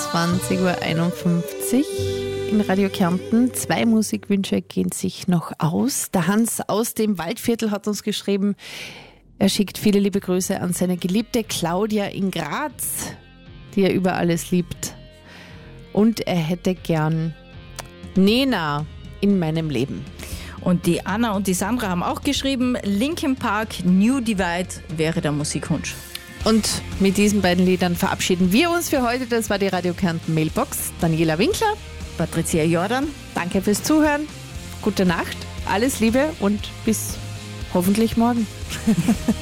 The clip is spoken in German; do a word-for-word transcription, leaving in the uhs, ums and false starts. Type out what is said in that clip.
zwanzig Uhr einundfünfzig in Radio Kärnten. Zwei Musikwünsche gehen sich noch aus. Der Hans aus dem Waldviertel hat uns geschrieben, er schickt viele liebe Grüße an seine geliebte Claudia in Graz, die er über alles liebt. Und er hätte gern Nena in meinem Leben. Und die Anna und die Sandra haben auch geschrieben, Linkin Park, New Divide wäre der Musikwunsch. Und mit diesen beiden Liedern verabschieden wir uns für heute. Das war die Radio Kärnten Mailbox. Daniela Winkler, Patricia Jordan. Danke fürs Zuhören. Gute Nacht, alles Liebe und bis hoffentlich morgen.